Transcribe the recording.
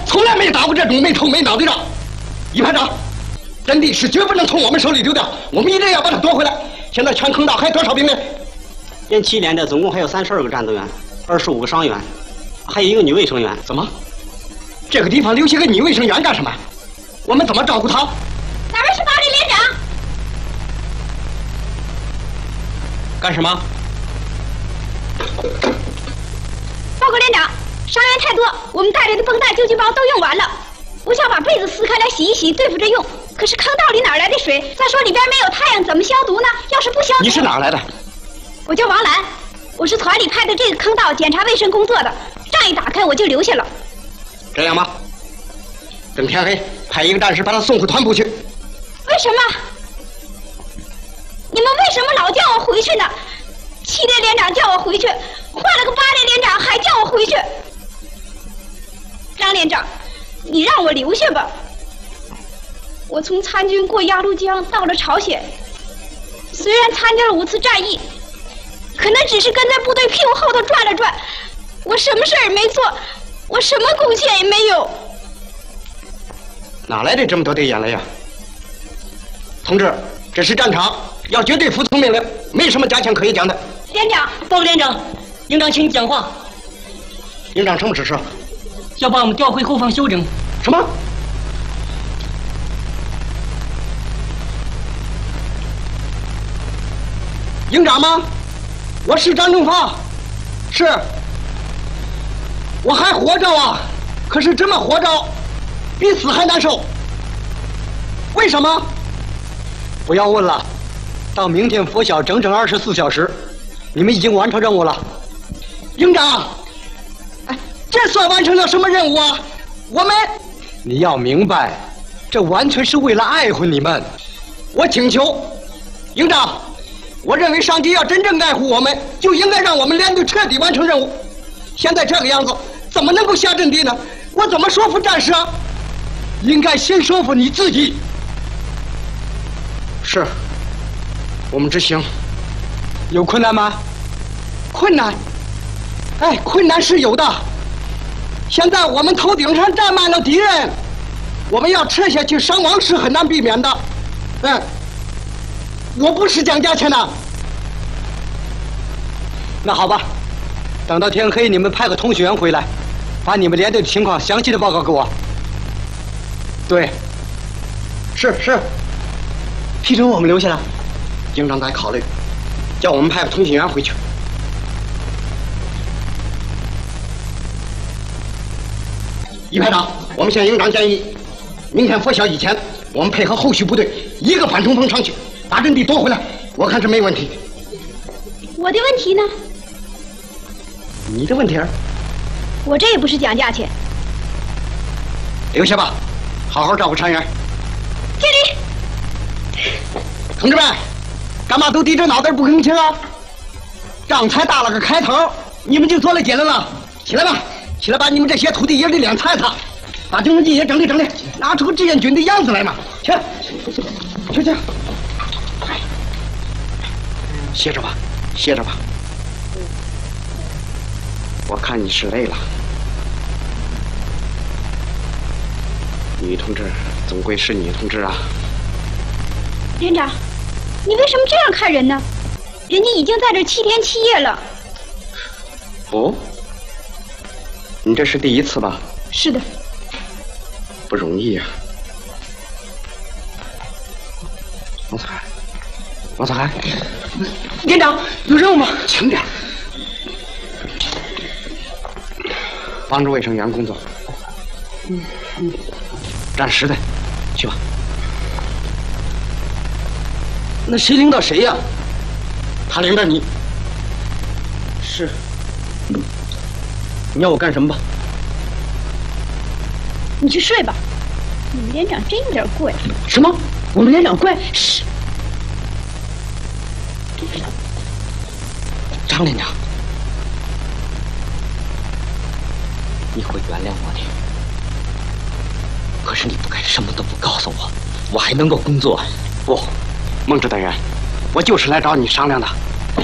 从来没打过这种没头没脑的仗。一排长，阵地是绝不能从我们手里丢掉，我们一定要把它夺回来。现在全坑道还有多少兵力？ 连7连的总共还有32个战斗员，25个伤员，还有1个女卫生员。 怎么？这个地方留下个女卫生员干什么？我们怎么照顾她？ 哪位是巴黎连长？ 干什么？ 报告连长，伤员太多，我们带来的绷带、救济包都用完了。我想把被子撕开来洗一洗，对付着用。可是坑道里哪来的水？再说里边没有太阳，怎么消毒呢？要是不消毒…… 你是哪儿来的？ 我叫王兰，我是团里派的这个坑道检查卫生工作的。仗一打开我就留下了。 这样吧，等天黑，派1个战士把他送回团部去。 为什么？你们为什么老叫我回去呢？7连连长叫我回去，换了个8连连长还叫我回去。张连长，你让我留下吧。我从参军过鸭绿江到了朝鲜，虽然参加了5次战役，可那只是跟在部队屁股后头转了转，我什么事儿也没做，我什么贡献也没有。 哪来的这么多的眼泪啊？同志，这是战场，要绝对服从命令，没什么加强可以讲的。 连长， 报告连长，营长请你讲话。 营长什么指示？ 要把我们调回后方休整。 什么？营长吗？我是张正发，是。我还活着啊，可是这么活着，比死还难受。为什么？ 不要问了，到明天拂晓整整24小时，你们已经完成任务了。 营长，哎，这算完成了什么任务啊？我们， 你要明白，这完全是为了爱护你们。 我请求，营长，我认为上级要真正爱护我们，就应该让我们连队彻底完成任务。现在这个样子，怎么能够下阵地呢？我怎么说服战士啊？ 应该先说服你自己。 是，我们执行。 有困难吗？ 困难？哎，困难是有的。现在我们头顶上站满了敌人，我们要撤下去，伤亡是很难避免的。我不是讲价钱的。 那好吧，等到天黑，你们派个通讯员回来，把你们连队的情况详细的报告给我。 对，是。 批准我们留下来。 营长在考虑，叫我们派个通讯员回去。一排长，我们向营长建议，明天拂晓以前，我们配合后续部队1个反冲锋上去，把阵地夺回来。我看是没问题。 我的问题呢？ 你的问题？ 我这也不是讲价钱。 留下吧，好好照顾船员。 敬礼。 同志们，干嘛都低着脑袋不吭气啊？仗才打了个开头，你们就做了结论了？起来吧，起来把你们这些土地爷的脸擦一擦，把军纪也整理整理，拿出个志愿军的样子来嘛！去，歇着吧，歇着吧。我看你是累了。女同志总归是女同志啊。 连长，你为什么这样看人呢？人家已经在这7天7夜了。 哦，你这是第1次吧？ 是的。 不容易呀。王彩海， 连长有任务吗？ 轻点，帮助卫生员工作。站实的，去吧。 那谁领导谁呀？ 他领着你。 是。你要我干什么吧？ 你去睡吧。你们连长真有点怪。 什么？我们连长怪？是。张连长，你会原谅我的。可是你不该什么都不告诉我，我还能够工作。 不，孟志单元，我就是来找你商量的。